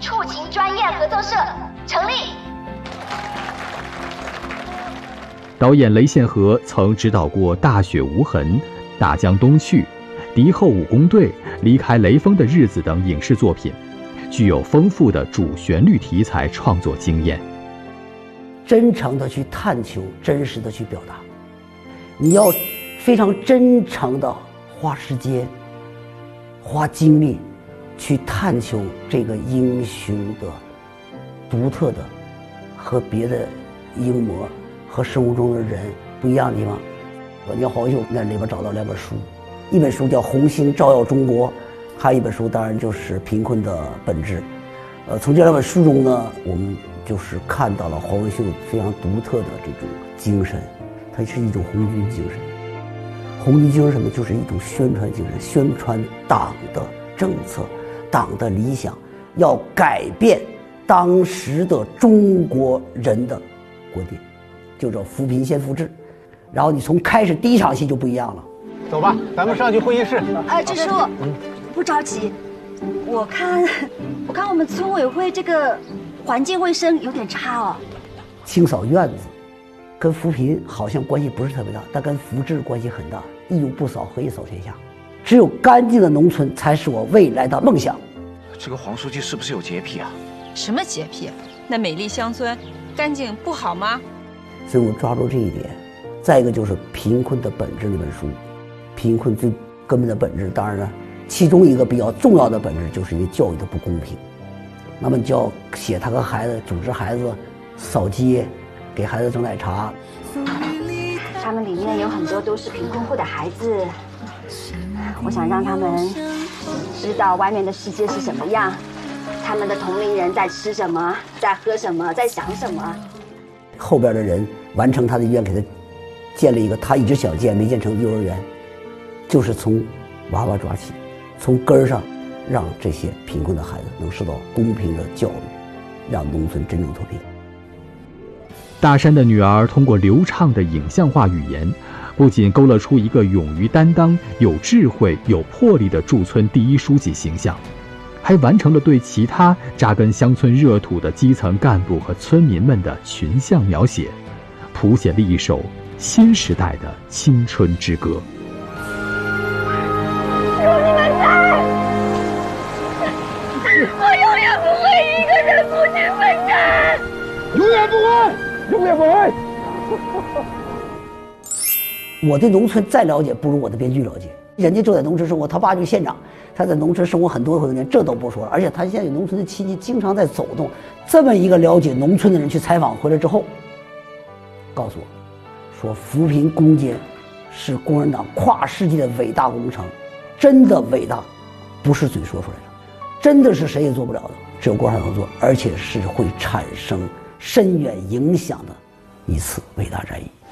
触情专业合作社成立。 导演雷宪和曾执导过《大雪无痕》《大江东去》《敌后武工队》《离开雷锋的日子》等影视作品，具有丰富的主旋律题材创作经验。 真诚地去探求，真实地去表达，你要非常真诚地花时间、花精力去探求这个英雄的独特的和别的英模和生活中的人不一样的地方。我叫黄秀那里边找到2本书，一本书叫《红星照耀中国》，还有一本书当然就是《贫困的本质》。从这2本书中呢，我们就是看到了黄文秀非常独特的这种精神，它是一种红军精神。红军精神什么？就是一种宣传精神，宣传党的政策、党的理想，要改变当时的中国人的观点，就叫扶贫先扶志。然后你从开始第一场戏就不一样了。 走吧，咱们上去会议室。 支书，不着急，我看我们村委会这个环境卫生有点差哦。 清扫院子跟扶贫好像关系不是特别大，但跟扶志关系很大。一无不扫，何以扫天下？只有干净的农村才是我未来的梦想。 这个黄书记是不是有洁癖啊？ 什么洁癖？那美丽乡村干净不好吗？ 所以我抓住这一点。再一个就是《贫困的本质》那本书，贫困最根本的本质，当然了，其中一个比较重要的本质就是因为教育的不公平。那么你就要写他和孩子组织孩子扫街，给孩子蒸奶茶。 他们里面有很多都是贫困户的孩子，我想让他们知道外面的世界是什么样，他们的同龄人在吃什么，在喝什么，在想什么。 后边的人完成他的愿，给他建了一个他一直想建没建成的幼儿园，就是从娃娃抓起，从根儿上让这些贫困的孩子能受到公平的教育，让农村真正脱贫。 大山的女儿通过流畅的影像化语言，不仅勾勒出一个勇于担当、有智慧、有魄力的驻村第一书记形象，还完成了对其他扎根乡村热土的基层干部和村民们的群像描写，谱写了一首新时代的青春之歌。 有你们在，我永远不会一个人孤军奋战， 永远不会，永远不会。 我对农村再了解不如我的编剧了解。人家就在农村生活，他爸就是县长，他在农村生活很多年，这都不说了。而且他现在有农村的亲戚，经常在走动。这么一个了解农村的人去采访回来之后，告诉我，说扶贫攻坚是共产党跨世纪的伟大工程，真的伟大，不是嘴说出来的，真的是谁也做不了的，只有共产党做，而且是会产生深远影响的一次伟大战役。